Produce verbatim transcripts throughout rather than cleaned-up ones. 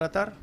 tratar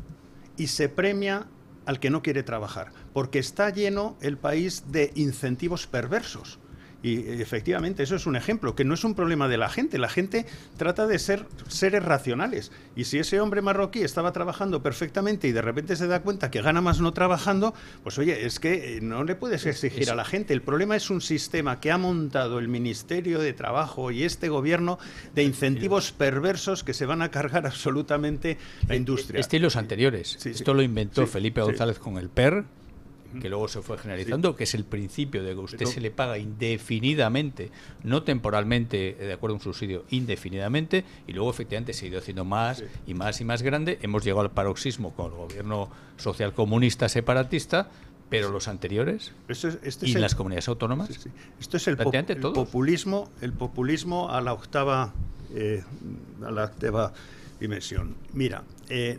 y se premia al que no quiere trabajar, porque está lleno el país de incentivos perversos. Y efectivamente eso es un ejemplo, que no es un problema de la gente, la gente trata de ser seres racionales, y si ese hombre marroquí estaba trabajando perfectamente y de repente se da cuenta que gana más no trabajando, pues oye, es que no le puedes exigir eso a la gente. El problema es un sistema que ha montado el Ministerio de Trabajo y este gobierno de incentivos perversos que se van a cargar absolutamente la industria. Estilos anteriores. Sí, sí. Esto lo inventó sí, Felipe González sí. con el P E R, que luego se fue generalizando, sí. que es el principio de que usted se le paga indefinidamente, no temporalmente, de acuerdo a un subsidio, indefinidamente, y luego efectivamente se ha ido haciendo más sí. y más y más grande. Hemos llegado al paroxismo con el gobierno social comunista separatista, pero los anteriores Esto es, este y es el, las comunidades autónomas, sí, sí. Esto es el, pop, el populismo, el populismo a la octava, eh, a la octava dimensión. Mira, eh,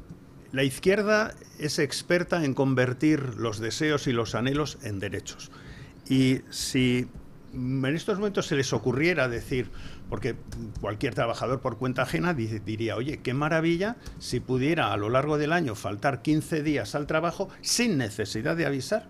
la izquierda es experta en convertir los deseos y los anhelos en derechos. Y si en estos momentos se les ocurriera decir, porque cualquier trabajador por cuenta ajena diría, oye, qué maravilla si pudiera a lo largo del año faltar quince días al trabajo sin necesidad de avisar,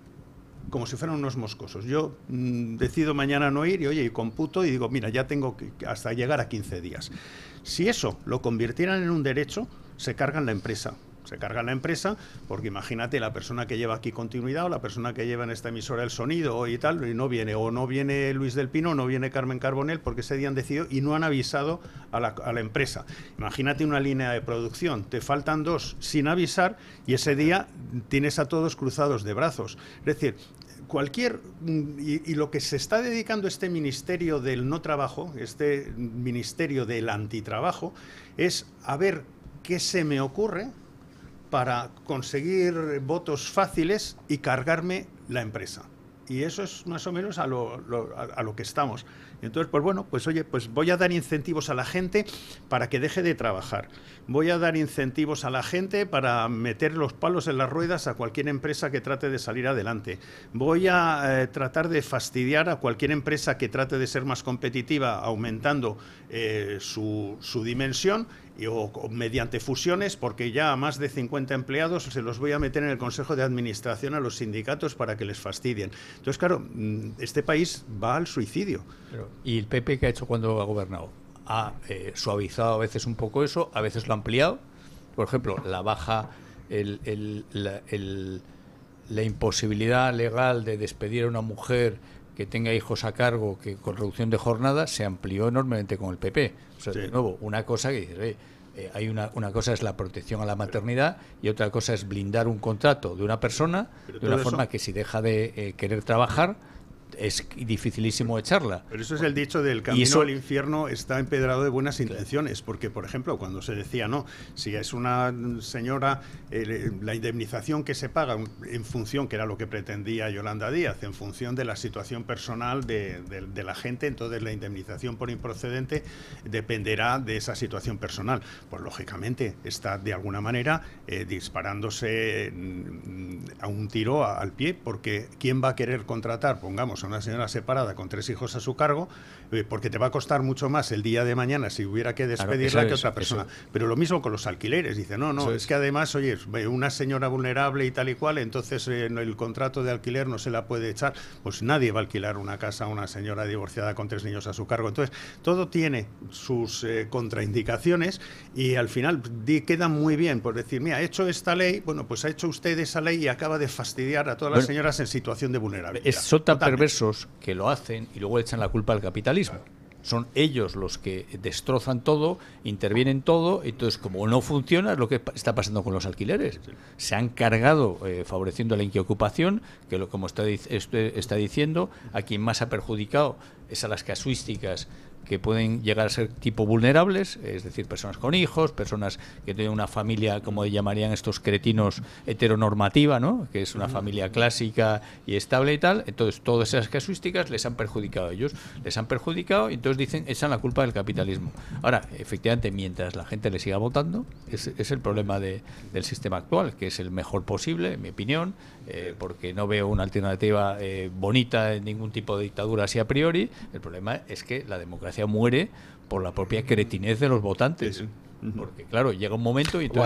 como si fueran unos moscosos. Yo mmm, decido mañana no ir y oye, y computo y digo, mira, ya tengo que hasta llegar a quince días. Si eso lo convirtieran en un derecho, se cargan la empresa. Se cargan la empresa porque imagínate la persona que lleva aquí continuidad o la persona que lleva en esta emisora el sonido y tal, y no viene, o no viene Luis del Pino, o no viene Carmen Carbonell porque ese día han decidido y no han avisado a la, a la empresa. Imagínate una línea de producción, te faltan dos sin avisar y ese día tienes a todos cruzados de brazos. Es decir, cualquier y, y lo que se está dedicando este ministerio del no trabajo, este ministerio del antitrabajo, es a ver qué se me ocurre para conseguir votos fáciles y cargarme la empresa. Y eso es más o menos a lo, lo, a, a lo que estamos. Entonces, pues bueno, pues oye, pues voy a dar incentivos a la gente para que deje de trabajar. Voy a dar incentivos a la gente para meter los palos en las ruedas a cualquier empresa que trate de salir adelante. Voy a eh, tratar de fastidiar a cualquier empresa que trate de ser más competitiva, aumentando eh, su, su dimensión y, o, o mediante fusiones, porque ya a más de cincuenta empleados se los voy a meter en el Consejo de Administración a los sindicatos para que les fastidien. Entonces, claro, este país va al suicidio. Pero, ¿y el P P qué ha hecho cuando ha gobernado? Ha eh, suavizado a veces un poco eso, a veces lo ha ampliado. Por ejemplo, la baja, el, el, la, el, la imposibilidad legal de despedir a una mujer que tenga hijos a cargo, que con reducción de jornada, se amplió enormemente con el P P. O sea, sí. de nuevo, una cosa que dices, eh, eh, hay una, una cosa es la protección a la maternidad y otra cosa es blindar un contrato de una persona Pero de una forma eso... que si deja de eh, querer trabajar, es dificilísimo echarla. Pero eso es el dicho del camino eso... al infierno está empedrado de buenas intenciones, porque, por ejemplo, cuando se decía, no, si es una señora, eh, la indemnización que se paga en función, que era lo que pretendía Yolanda Díaz, en función de la situación personal de, de, de la gente, entonces la indemnización por improcedente dependerá de esa situación personal. Pues, lógicamente, está de alguna manera eh, disparándose a un tiro a, al pie, porque ¿quién va a querer contratar, pongamos, a una señora separada con tres hijos a su cargo, eh, porque te va a costar mucho más el día de mañana si hubiera que despedirla claro, que es, otra persona? Eso. Pero lo mismo con los alquileres. Dice, no, no, es. es que además, oye, una señora vulnerable y tal y cual, entonces eh, el contrato de alquiler no se la puede echar. Pues nadie va a alquilar una casa a una señora divorciada con tres niños a su cargo. Entonces, todo tiene sus eh, contraindicaciones y al final di, queda muy bien por decir, mira, ha hecho esta ley, bueno, pues ha hecho usted esa ley y acaba de fastidiar a todas las bueno, señoras en situación de vulnerabilidad. Es, son tan perversos que lo hacen y luego echan la culpa al capitalismo. Son ellos los que destrozan todo, intervienen todo, entonces como no funciona es lo que está pasando con los alquileres. Se han cargado eh, favoreciendo la inquiocupación, que lo, como está, está diciendo, a quien más ha perjudicado es a las casuísticas que pueden llegar a ser tipo vulnerables, es decir, personas con hijos, personas que tienen una familia, como llamarían estos cretinos, heteronormativa, ¿no? Que es una familia clásica y estable y tal. Entonces, todas esas casuísticas les han perjudicado a ellos, les han perjudicado y entonces dicen, echan la culpa del capitalismo. Ahora, efectivamente, mientras la gente le siga votando, es, es el problema de, del sistema actual, que es el mejor posible, en mi opinión, eh, porque no veo una alternativa eh, bonita en ningún tipo de dictadura así a priori. El problema es que la democracia muere por la propia cretinez de los votantes. Porque, claro, llega un momento y entonces